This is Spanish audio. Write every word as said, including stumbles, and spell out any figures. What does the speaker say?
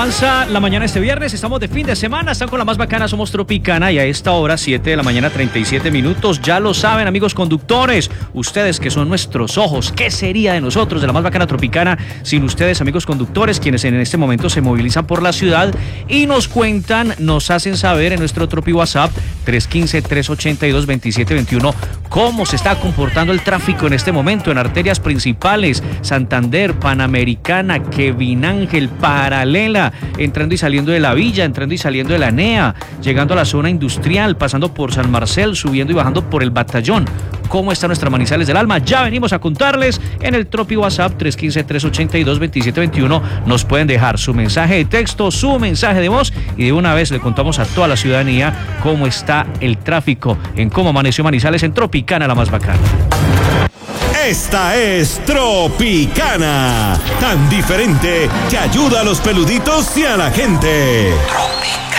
avanza la mañana este viernes? Estamos de fin de semana, están con la más bacana, somos Tropicana y a esta hora, siete de la mañana, treinta y siete minutos. Ya lo saben, amigos conductores, ustedes que son nuestros ojos, ¿qué sería de nosotros, de la más bacana Tropicana, sin ustedes, amigos conductores, quienes en este momento se movilizan por la ciudad y nos cuentan, nos hacen saber en nuestro Tropi WhatsApp tres uno cinco, tres ocho dos, dos siete dos uno cómo se está comportando el tráfico en este momento en arterias principales, Santander, Panamericana, Kevin Ángel, Paralela, entrando y saliendo de la Villa, entrando y saliendo de la N E A, llegando a la zona industrial, pasando por San Marcel, subiendo y bajando por el Batallón. ¿Cómo está nuestra Manizales del Alma? Ya venimos a contarles en el Tropi WhatsApp tres uno cinco, tres ocho dos, dos siete dos uno. Nos pueden dejar su mensaje de texto, su mensaje de voz y de una vez le contamos a toda la ciudadanía cómo está el tráfico en cómo amaneció Manizales en Tropicana, la más bacana. Esta es Tropicana, tan diferente que ayuda a los peluditos y a la gente. Tropicana.